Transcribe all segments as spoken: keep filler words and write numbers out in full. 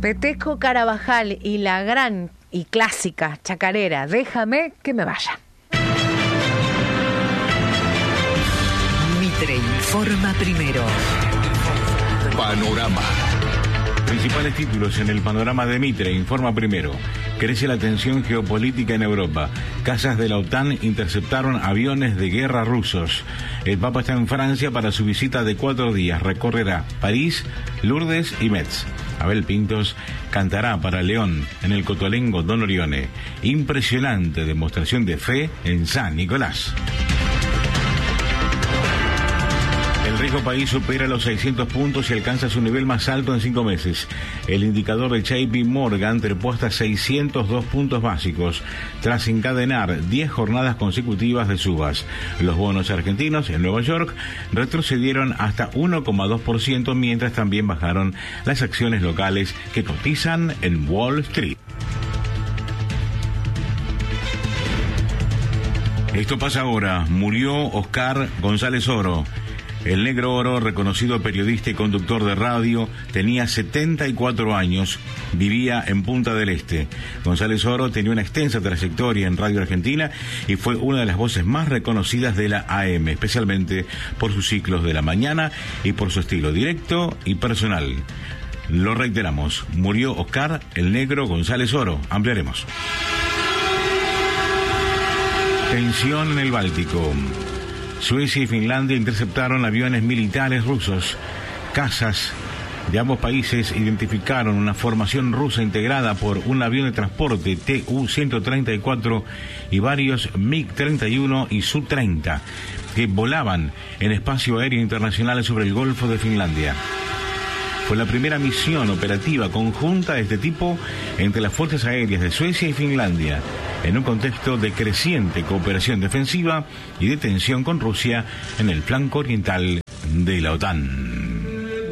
Peteco Carabajal y la gran y clásica chacarera Déjame que me vaya. Mitre informa primero. Panorama. Principales títulos en el panorama de Mitre informa primero. Crece la tensión geopolítica en Europa. Cazas de la OTAN interceptaron aviones de guerra rusos. El Papa está en Francia para su visita de cuatro días. Recorrerá París, Lourdes y Metz. Abel Pintos cantará para León en el Cotolengo Don Orione. Impresionante demostración de fe en San Nicolás. El riesgo país supera los seiscientos puntos y alcanza su nivel más alto en cinco meses. El indicador de J P Morgan trepó hasta seiscientos dos puntos básicos, tras encadenar diez jornadas consecutivas de subas. Los bonos argentinos en Nueva York retrocedieron hasta uno coma dos por ciento, mientras también bajaron las acciones locales que cotizan en Wall Street. Esto pasa ahora. Murió Oscar González Oro. El Negro Oro, reconocido periodista y conductor de radio, tenía setenta y cuatro años, vivía en Punta del Este. González Oro tenía una extensa trayectoria en Radio Argentina y fue una de las voces más reconocidas de la A M, especialmente por sus ciclos de la mañana y por su estilo directo y personal. Lo reiteramos, murió Oscar el Negro González Oro. Ampliaremos. Tensión en el Báltico. Suecia y Finlandia interceptaron aviones militares rusos. Cazas de ambos países identificaron una formación rusa integrada por un avión de transporte T U ciento treinta y cuatro y varios MiG treinta y uno y Su treinta que volaban en espacio aéreo internacional sobre el Golfo de Finlandia. Fue la primera misión operativa conjunta de este tipo entre las fuerzas aéreas de Suecia y Finlandia, en un contexto de creciente cooperación defensiva y de tensión con Rusia en el flanco oriental de la OTAN.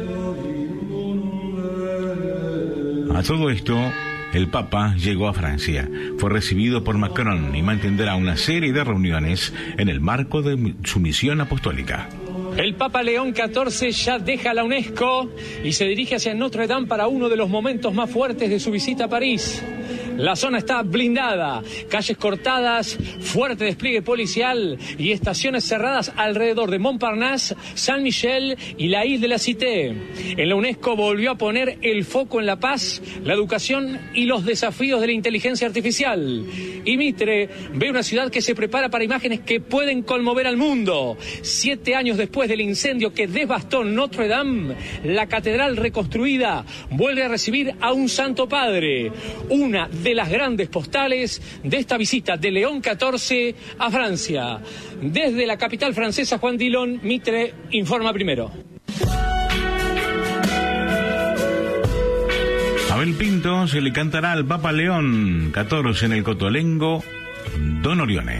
A todo esto, el Papa llegó a Francia, fue recibido por Macron y mantendrá una serie de reuniones en el marco de su misión apostólica. El Papa León catorce ya deja la UNESCO y se dirige hacia Notre Dame para uno de los momentos más fuertes de su visita a París. La zona está blindada, calles cortadas, fuerte despliegue policial y estaciones cerradas alrededor de Montparnasse, Saint-Michel y la Ile de la Cité. En la UNESCO volvió a poner el foco en la paz, la educación y los desafíos de la inteligencia artificial. Y Mitre ve una ciudad que se prepara para imágenes que pueden conmover al mundo. Siete años después del incendio que devastó Notre Dame, la catedral reconstruida vuelve a recibir a un Santo Padre, una de las grandes postales de esta visita de León catorce a Francia. Desde la capital francesa, Juan Dillon, Mitre informa primero. Abel Pinto se le cantará al Papa León catorce en el Cotolengo Don Orione.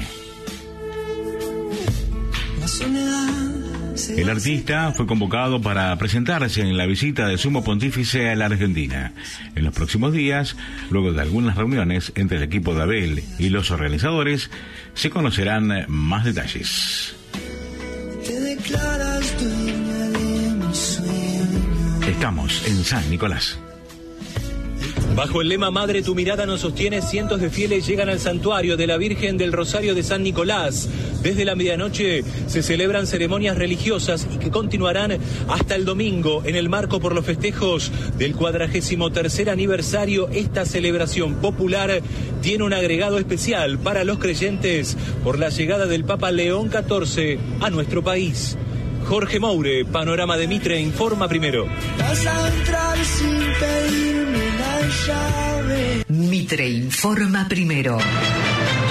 La soledad. El artista fue convocado para presentarse en la visita de Sumo Pontífice a la Argentina. En los próximos días, luego de algunas reuniones entre el equipo de Abel y los organizadores, se conocerán más detalles. Te declaras dueña de mi sueño. Estamos en San Nicolás. Bajo el lema Madre, tu mirada nos sostiene, cientos de fieles llegan al santuario de la Virgen del Rosario de San Nicolás. Desde la medianoche se celebran ceremonias religiosas y que continuarán hasta el domingo en el marco por los festejos del cuadragésimo tercer aniversario. Esta celebración popular tiene un agregado especial para los creyentes por la llegada del Papa León catorce a nuestro país. Jorge Moure, Panorama de Mitre, informa primero. Vas a entrar sin pedirme la llave. Mitre informa primero.